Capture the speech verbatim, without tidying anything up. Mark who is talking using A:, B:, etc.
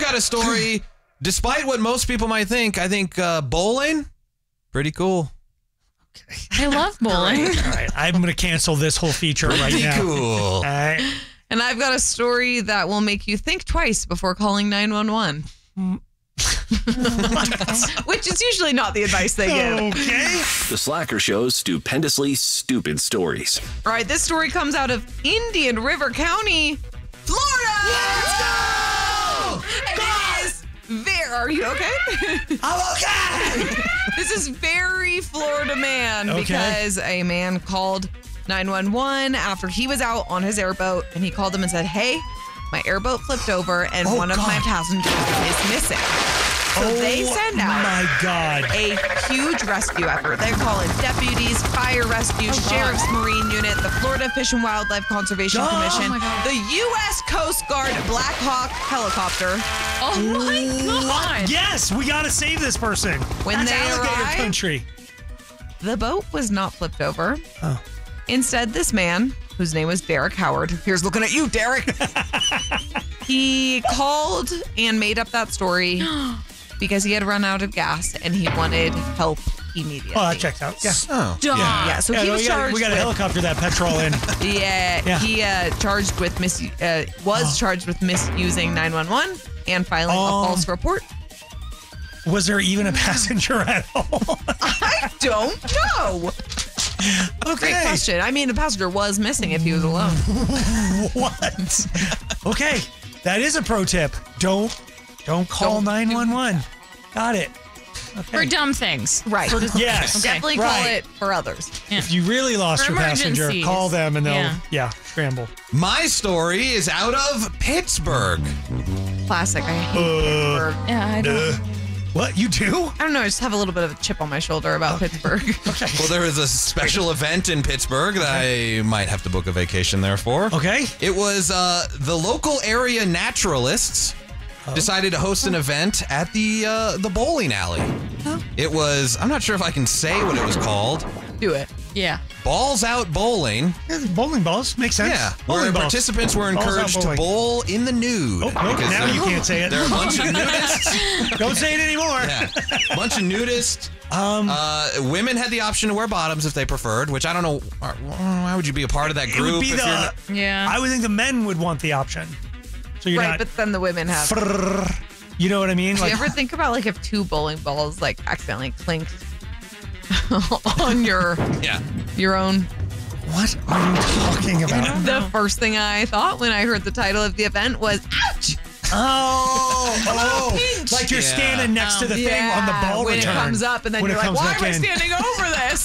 A: got a story. Despite what most people might think, I think uh, bowling, pretty cool.
B: I love bowling.
C: All right, I'm going to cancel this whole feature right
A: Pretty
C: now.
A: cool.
C: All right.
D: And I've got a story that will make you think twice before calling nine one one. Which is usually not the advice they give.
C: Okay.
E: The Slacker Show's stupendously stupid stories.
D: All right, this story comes out of Indian River County, Florida. Let's go! And it is very, are you okay?
C: I'm okay.
D: This is very Florida man
C: Okay.
D: because a man called nine one one after he was out on his airboat, and he called them and said, hey, my airboat flipped over and
C: Oh,
D: one of
C: God.
D: my passengers is missing. So
C: oh,
D: they send out
C: my God.
D: a huge rescue effort. They're calling deputies, fire rescue, sheriff's marine unit, the Florida Fish and Wildlife Conservation
C: Oh,
D: Commission,
B: my God.
D: the U S Coast Guard Black Hawk helicopter.
B: Oh my God.
C: Yes, we got to save this person.
D: When
C: That's
D: they
C: alligator
D: arrive-
C: country.
D: The boat was not flipped over.
C: Oh.
D: Instead, this man, whose name was Derek Howard, here's looking at you, Derek. He called and made up that story because he had run out of gas and he wanted help immediately.
C: Oh, that checks out. Yeah.
A: Oh.
B: Duh.
D: Yeah, so
C: Yeah,
D: he
C: no,
D: was
C: we got,
D: charged
C: we got to
D: with,
C: helicopter that petrol in.
D: yeah,
C: Yeah.
D: he uh, charged with mis uh, was
C: Oh.
D: charged with misusing nine one one and filing
C: Oh.
D: a false report.
C: Was there even a passenger at all?
D: I don't know.
C: Okay.
D: Great question. I mean, the passenger was missing if he was alone.
C: What? Okay, that is a pro tip. Don't don't call
D: Don't-
C: nine one one. Got it.
B: For dumb things.
D: Right.
C: Yes.
D: Definitely call
C: Right.
D: it for others.
C: If you really lost
B: For
C: your passenger,
B: emergencies.
C: call them and they'll yeah,
B: Yeah.
C: scramble.
A: My story is out of Pittsburgh.
D: Classic. I hate
C: Uh,
D: Pittsburgh.
B: Yeah, I don't.
C: Uh, what you do?
D: I don't know. I just have a little bit of a chip on my shoulder about Pittsburgh.
A: Well, there is a special event in Pittsburgh that I might have to book a vacation there for.
C: Okay.
A: It was uh, the local area naturalists decided to host an event at the uh, the bowling alley. It was, I'm not sure if I can say what it was called.
D: Do it.
B: Yeah.
A: Balls Out Bowling.
C: Yeah, bowling balls makes sense.
A: Yeah,
C: bowling
A: where
C: balls.
A: participants were
C: Balls out
A: encouraged to
C: bowling.
A: bowl in the nude.
C: Oh, nope,
A: because
C: now
A: there-
C: you can't say it.
A: There are a bunch of nudists.
C: Don't say it anymore.
A: Yeah, a bunch of nudists.
C: Um,
A: Uh, women had the option to wear bottoms if they preferred, which I don't know. Why would you be a part of that
C: it would
A: group?
C: be
A: if
C: the.
A: you're not-
B: Yeah.
C: I would think the men would want the option. So you're
D: Right,
C: not.
D: but then the women have. Do
C: frrrr, you know what I mean?
D: you ever think about like if two bowling balls like accidentally clinked on your
A: yeah.
D: your own?
C: what are you talking about?
D: The first thing I thought when I heard the title of the event was "ouch."
C: Oh, oh,
D: pinch.
C: like you're
A: Yeah.
C: standing next to the thing on the
D: Yeah,
C: ball
D: when
C: return.
D: it comes up, and then
C: When
D: you're
C: it
D: like,
C: comes
D: "Why
C: back
D: am I
C: in."
D: standing over this?"